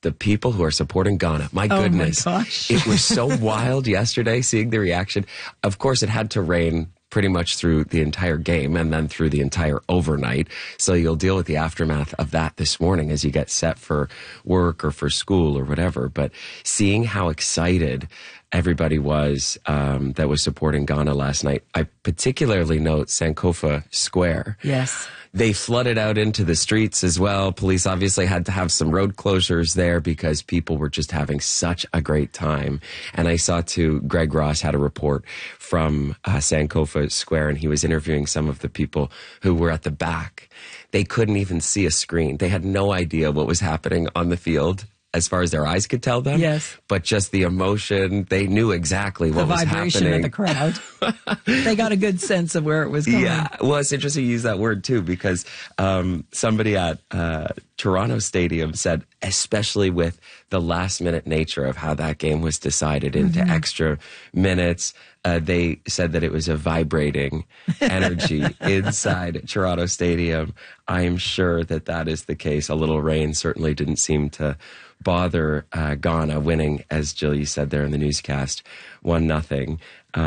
the people who are supporting Ghana. My goodness. Oh my gosh. It was so wild yesterday seeing the reaction. Of course, it had to rain pretty much through the entire game and then through the entire overnight. So you'll deal with the aftermath of that this morning as you get set for work or for school or whatever. But seeing how excited everybody was that was supporting Ghana last night. I particularly note Sankofa Square. Yes. They flooded out into the streets as well. Police obviously had to have some road closures there because people were just having such a great time. And I saw too, Greg Ross had a report from Sankofa Square, and he was interviewing some of the people who were at the back. They couldn't even see a screen. They had no idea what was happening on the field as far as their eyes could tell them. Yes. But just the emotion, they knew exactly what was happening. The vibration of the crowd. They got a good sense of where it was going. Yeah. Well, it's interesting you use that word too, because somebody at Toronto Stadium said, especially with the last minute nature of how that game was decided into extra minutes, they said that it was a vibrating energy inside Toronto Stadium. I'm sure that that is the case. A little rain certainly didn't seem to bother Ghana, winning, as Jill, you said there in the newscast, 1-0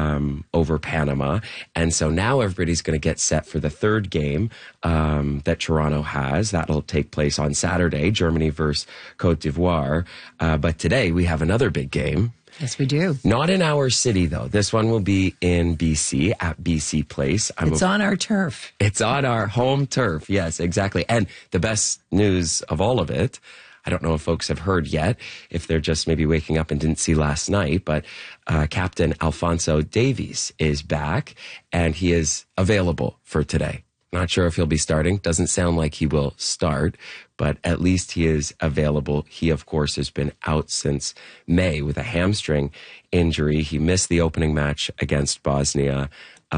over Panama. And so now everybody's going to get set for the third game that Toronto has. That'll take place on Saturday, Germany versus Cote d'Ivoire. But today we have another big game. Yes, we do. Not in our city, though. This one will be in BC, at BC Place. It's on our turf. It's on our home turf. Yes, exactly. And the best news of all of it, I don't know if folks have heard yet, if they're just maybe waking up and didn't see last night, but Captain Alfonso Davies is back, and he is available for today. Not sure if he'll be starting. Doesn't sound like he will start, but at least he is available. He, of course, has been out since May with a hamstring injury. He missed the opening match against Bosnia.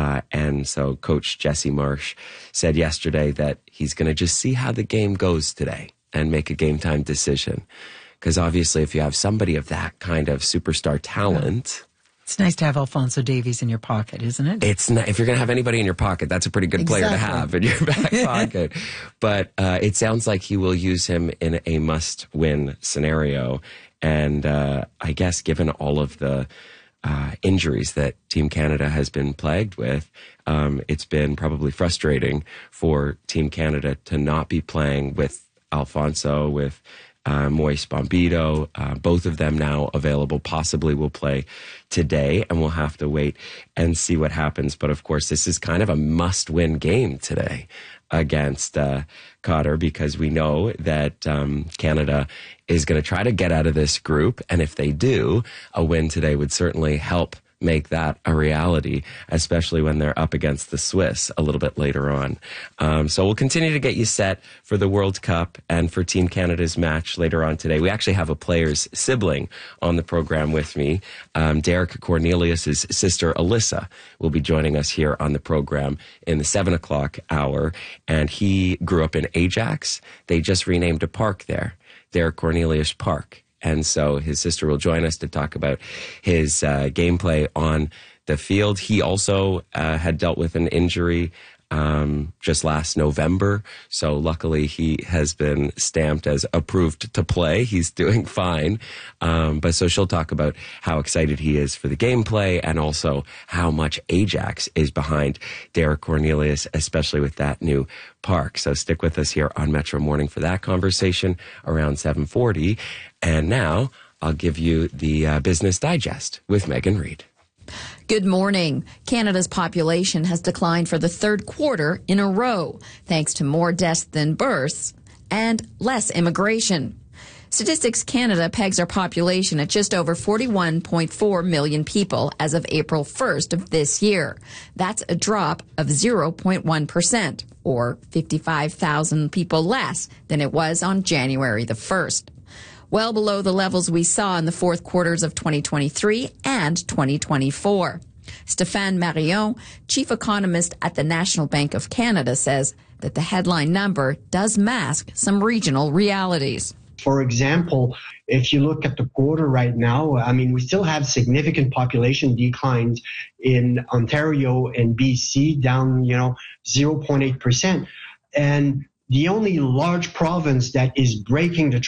And so Coach Jesse Marsh said yesterday that he's going to just see how the game goes today and make a game time decision. Because obviously if you have somebody of that kind of superstar talent... It's nice to have Alfonso Davies in your pocket, isn't it? It's not, if you're going to have anybody in your pocket, that's a pretty good player to have in your back pocket. But it sounds like he will use him in a must-win scenario. And I guess given all of the injuries that Team Canada has been plagued with, it's been probably frustrating for Team Canada to not be playing with Alfonso, with Moise Bombito, both of them now available, possibly will play today, and we'll have to wait and see what happens. But of course, this is kind of a must-win game today against Qatar, because we know that Canada is going to try to get out of this group, and if they do, a win today would certainly help make that a reality, especially when they're up against the Swiss a little bit later on. So we'll continue to get you set for the World Cup and for Team Canada's match later on today. We actually have a player's sibling on the program with me. Derek Cornelius' sister, Alyssa, will be joining us here on the program in the 7 o'clock hour. And he grew up in Ajax. They just renamed a park there, Derek Cornelius Park. And so his sister will join us to talk about his gameplay on the field. He also had dealt with an injury just last November. So luckily he has been stamped as approved to play. He's doing fine. But so she'll talk about how excited he is for the gameplay and also how much Ajax is behind Derek Cornelius, especially with that new park. So stick with us here on Metro Morning for that conversation around 7:40. And now I'll give you the Business Digest with Megan Reid. Good morning. Canada's population has declined for the third quarter in a row, thanks to more deaths than births and less immigration. Statistics Canada pegs our population at just over 41.4 million people as of April 1st of this year. That's a drop of 0.1%, or 55,000 people less than it was on January the 1st. Well below the levels we saw in the fourth quarters of 2023 and 2024. Stéphane Marion, chief economist at the National Bank of Canada, says that the headline number does mask some regional realities. For example, if you look at the quarter right now, I mean, we still have significant population declines in Ontario and BC, down, 0.8%. And the only large province that is breaking the